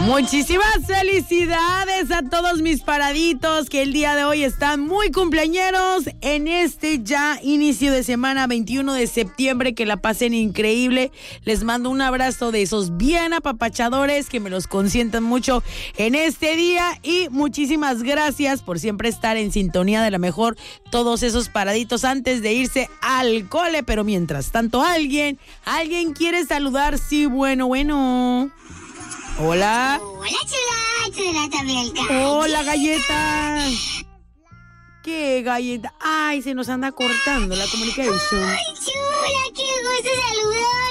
Muchísimas felicidades a todos mis paraditos que el día de hoy están muy cumpleañeros en este ya inicio de semana 21 de septiembre. Que la pasen increíble. Les mando un abrazo de esos bien apapachadores que me los consientan mucho en este día, y muchísimas gracias por siempre estar en sintonía de la mejor, todos esos paraditos antes de irse al cole. Pero mientras tanto, alguien quiere saludar. Sí, bueno. Hola. Hola, chula también. Hola, galleta. ¿Qué galleta? Ay, se nos anda cortando la comunicación. Ay, chula, qué gusto saludar.